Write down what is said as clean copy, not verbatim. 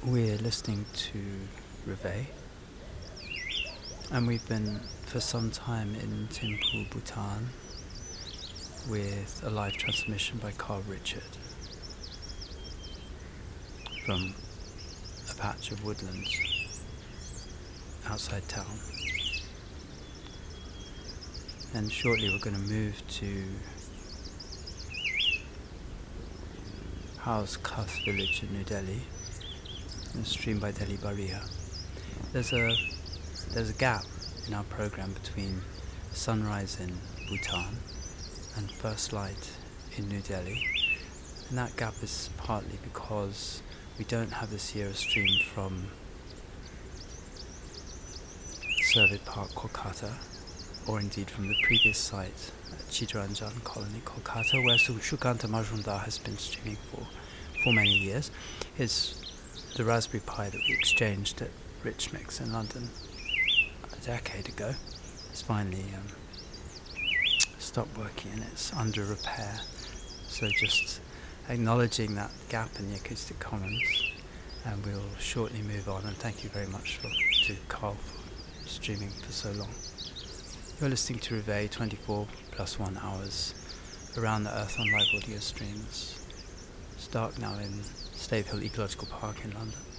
We're listening to Reveille, and we've been for some time in Thimphu, Bhutan, with a live transmission by Carl Richard from a patch of woodlands outside town. And shortly we're going to move to Haus Khas village in New Delhi, and streamed by Delhi Bariya. There's a gap in our program between sunrise in Bhutan and first light in New Delhi, and that gap is partly because we don't have this year a stream from Servit Park, Kolkata, or indeed from the previous site at Chittaranjan Colony, Kolkata, where Shukanta Majumdar has been streaming for many years. Is the Raspberry Pi that we exchanged at Rich Mix in London a decade ago has finally stopped working, and it's under repair. So just acknowledging that gap in the acoustic commons, and we'll shortly move on. And thank you very much to Carl for streaming for so long. You're listening to Reveille 24+1 hours around the Earth on live audio streams. It's dark now in Stave Hill Ecological Park in London.